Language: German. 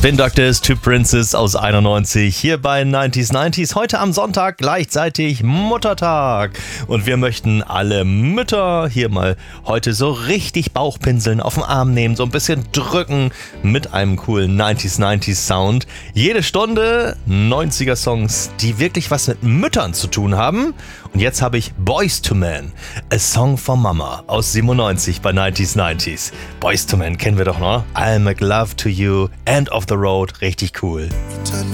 Spin Doctors, Two Princes aus 91 hier bei 90s. Heute am Sonntag gleichzeitig Muttertag. Und wir möchten alle Mütter hier mal heute so richtig Bauchpinseln auf den Arm nehmen, so ein bisschen drücken mit einem coolen 90s Sound. Jede Stunde 90er Songs, die wirklich was mit Müttern zu tun haben. Und jetzt habe ich Boyz II Men, A Song for Mama aus 97 bei 90s. Boyz II Men kennen wir doch noch. I'll Make Love to You, End of the Road, richtig cool.